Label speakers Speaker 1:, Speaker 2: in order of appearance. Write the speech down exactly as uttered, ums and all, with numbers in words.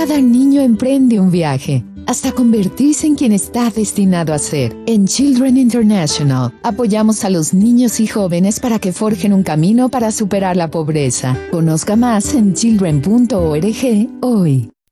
Speaker 1: Cada niño emprende un viaje, hasta convertirse en quien está destinado a ser. En Children International, apoyamos a los niños y jóvenes para que forjen un camino para superar la pobreza. Conozca más en children punto org hoy.